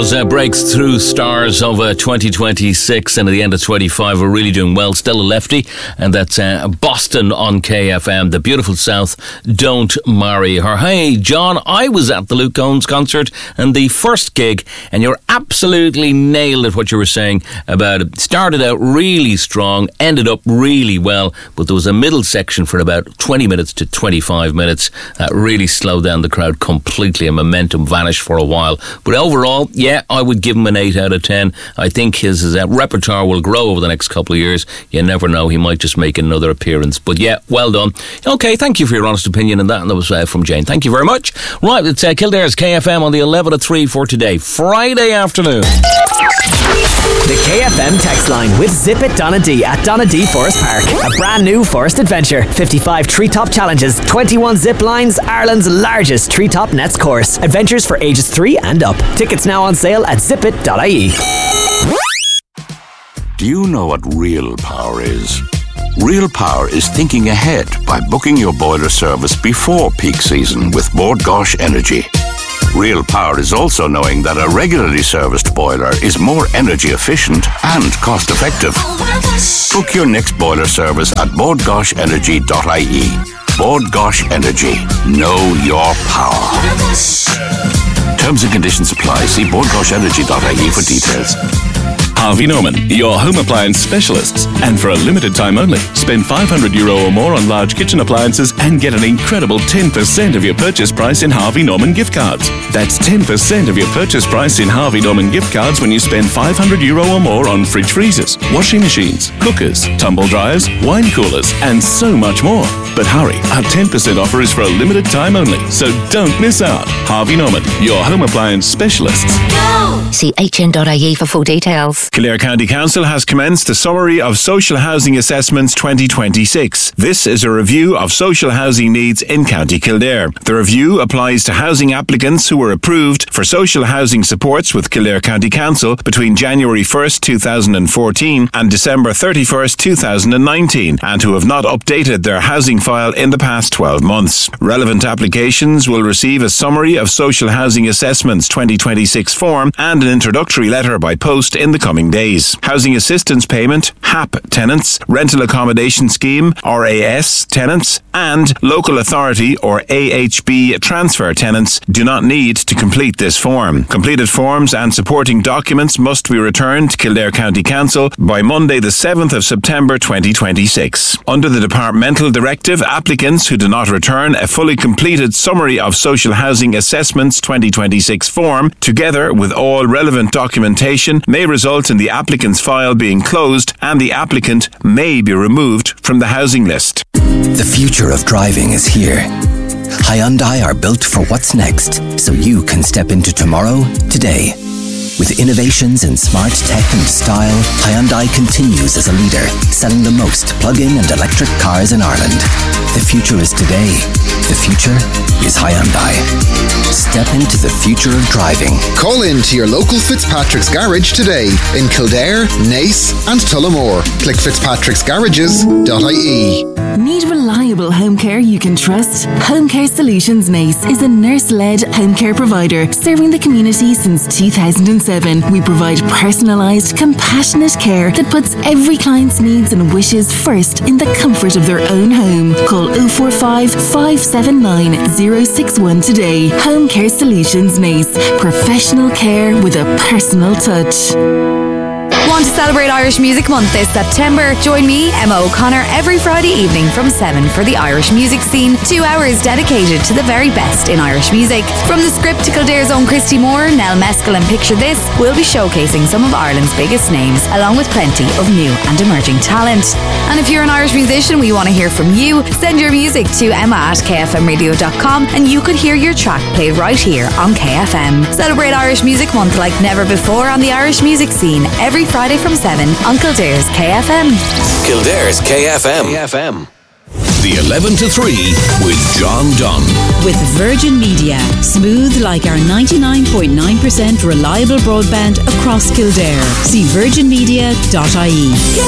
those breaks through stars of 2026 and at the end of 25 are really doing well. Still a lefty, and that's Boston on KFM. The beautiful South, Don't Marry Her. Hey, John, I was at the Luke Combs concert and the first gig, and you're absolutely nailed at what you were saying about it. Started out really strong, ended up really well, but there was a middle section for about 20 minutes to 25 minutes that really slowed down the crowd completely and momentum vanished for a while. But overall, yeah, I would give him an 8 out of 10. I think his repertoire will grow over the next couple of years. You never know, he might just make another appearance. But yeah, well done. Okay, thank you for your honest opinion on that, and that was from Jane. Thank you very much. Right, it's Kildare's KFM on the 11 to 3 for today, Friday afternoon. The KFM text line with Zip It Donna D at Donna D Forest Park. A brand new forest adventure. 55 treetop challenges, 21 zip lines, Ireland's largest treetop nets course. Adventures for ages 3 and up. Tickets now on sale at zipit.ie. Do you know what real power is? Real power is thinking ahead by booking your boiler service before peak season with Bord Gáis Energy. Real power is also knowing that a regularly serviced boiler is more energy efficient and cost effective. Book your next boiler service at bordgaisenergy.ie. Bord Gáis Energy. Know your power. Terms and conditions apply. See bordgaisenergy.ie for details. Harvey Norman, your home appliance specialists. And for a limited time only, spend €500 or more on large kitchen appliances and get an incredible 10% of your purchase price in Harvey Norman gift cards. That's 10% of your purchase price in Harvey Norman gift cards when you spend €500 or more on fridge freezers, washing machines, cookers, tumble dryers, wine coolers, and so much more. But hurry, our 10% offer is for a limited time only, so don't miss out. Harvey Norman, your home appliance specialists. Go! See hn.ie for full details. Kildare County Council has commenced a summary of Social Housing Assessments 2026. This is a review of social housing needs in County Kildare. The review applies to housing applicants who were approved for social housing supports with Kildare County Council between January 1st, 2014 and December 31st, 2019 and who have not updated their housing file in the past 12 months. Relevant applications will receive a summary of Social Housing Assessments 2026 form and an introductory letter by post in the coming days. Housing Assistance Payment, HAP tenants, Rental Accommodation Scheme, RAS tenants, and Local Authority or AHB transfer tenants do not need to complete this form. Completed forms and supporting documents must be returned to Kildare County Council by Monday the 7th of September 2026. Under the departmental directive, applicants who do not return a fully completed summary of Social Housing Assessments 2026 form, together with all relevant documentation, may result in the applicant's file being closed and the applicant may be removed from the housing list. The future of driving is here. Hyundai are built for what's next, so you can step into tomorrow today. With innovations in smart tech and style, Hyundai continues as a leader, selling the most plug-in and electric cars in Ireland. The future is today. The future is Hyundai. Step into the future of driving. Call in to your local Fitzpatrick's Garage today in Kildare, Naas and Tullamore. Click fitzpatricksgarages.ie. Need reliable home care you can trust? Home Care Solutions Naas is a nurse-led home care provider serving the community since 2007. We provide personalised, compassionate care that puts every client's needs and wishes first in the comfort of their own home. Call 045 579 061 today. Home Care Solutions Naas. Professional care with a personal touch. Want to celebrate Irish Music Month this September? Join me, Emma O'Connor, every Friday evening from 7 for the Irish Music Scene. 2 hours dedicated to the very best in Irish music. From the script to Kildare's own Christy Moore, Nell Meskel and Picture This, we'll be showcasing some of Ireland's biggest names, along with plenty of new and emerging talent. And if you're an Irish musician, we want to hear from you. Send your music to emma@kfmradio.com and you could hear your track played right here on KFM. Celebrate Irish Music Month like never before on the Irish Music Scene every Friday from 7 on Kildare's KFM. Kildare's KFM. The 11 to 3 with John Dunn. With Virgin Media. Smooth like our 99.9% reliable broadband across Kildare. See virginmedia.ie.